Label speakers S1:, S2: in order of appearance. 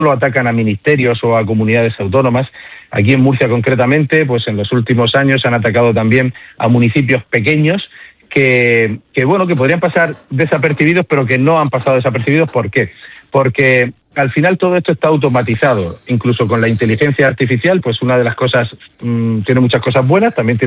S1: solo atacan a ministerios o a comunidades autónomas. Aquí en Murcia concretamente, pues en los últimos años han atacado también a municipios pequeños que podrían pasar desapercibidos, pero que no han pasado desapercibidos. ¿Por qué? Porque al final todo esto está automatizado, incluso con la inteligencia artificial, pues una de las cosas, tiene muchas cosas buenas, también tiene